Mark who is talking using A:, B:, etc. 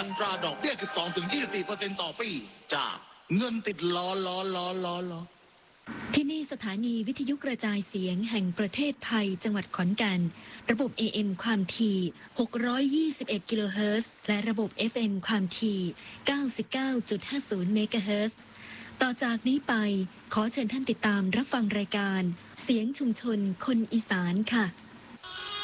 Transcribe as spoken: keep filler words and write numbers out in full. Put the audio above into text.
A: อัตราดอกเบี้ย สิบสองถึงยี่สิบสี่เปอร์เซ็นต์ ต่อปีจากเงินติดล้อล้อล้อล้อล้อ
B: ที่นี่สถานีวิทยุกระจายเสียงแห่งประเทศไทยจังหวัดขอนแก่นระบบ เอ เอ็ม ความถี่หกร้อยยี่สิบเอ็ดกิโลเฮิรตซ์และระบบ เอฟ เอ็ม ความถี่ เก้าสิบเก้าจุดห้าศูนย์ เมกะเฮิรตซ์ต่อจากนี้ไปขอเชิญท่านติดตามรับฟังรายการเสียงชุมชนคนอีสานค่ะ